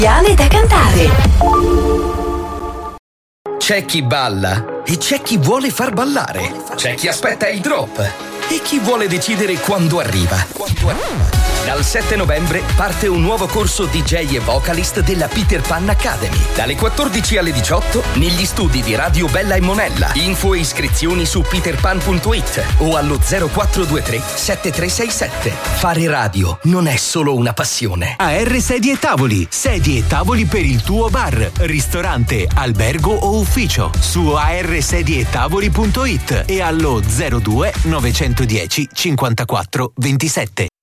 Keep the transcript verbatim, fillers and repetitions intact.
Piane da cantare. C'è chi balla e c'è chi vuole far ballare. C'è chi aspetta il drop e chi vuole decidere quando arriva. Quando arriva. Dal sette novembre parte un nuovo corso D J e vocalist della Peter Pan Academy. Dalle quattordici alle diciotto negli studi di Radio Bella e Monella. Info e iscrizioni su peterpan punto it o allo zero quattro due tre sette tre sei sette. Fare radio non è solo una passione. A R Sedie e Tavoli. Sedie e tavoli per il tuo bar, ristorante, albergo o ufficio. Su a r sedie e tavoli punto it e allo zero due nove uno zero cinquantaquattro ventisette.